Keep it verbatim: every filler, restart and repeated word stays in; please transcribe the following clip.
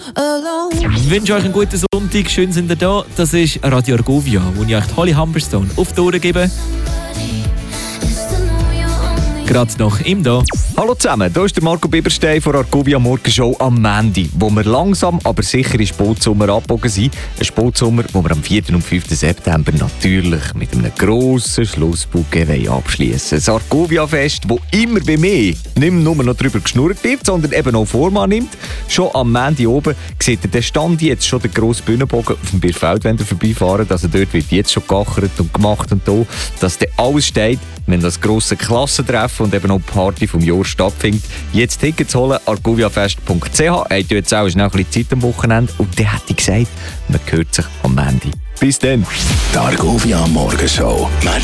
Ich wünsche euch einen guten Sonntag, schön sind ihr da. Das ist Radio Argovia, wo ich euch die Holly Humberstone auf die Ohren gebe. Gerade noch im da. Hallo zusammen, hier ist der Marco Biberstein von Argovia Morgenshow am Mandy, wo wir langsam, aber sicher in Sportsommer abgebogen sind. Ein Sportsommer, wo wir am vierten und fünften September natürlich mit einem grossen Schlussbouquet abschließen. Das Argovia-Fest, das immer bei mir nicht mehr nur noch darüber geschnurrt wird, sondern eben auch Form annimmt. Schon am Mandy oben seht ihr den Stand jetzt schon den grossen Bühnenbogen auf dem Bierfeld, wenn ihr vorbeifahren. Also dort wird jetzt schon geachert und gemacht und da, dass dann alles steht, wenn das grosse Klassentreffen und eben auch die Party vom Jahr stattfindet. Jetzt Tickets holen, argoviafest punkt c h. Habt ihr jetzt auch schnell ein bisschen Zeit am Wochenende? Und dann hätte ich gesagt, man hört sich am Ende. Bis dann. Die Argovia Morgenshow.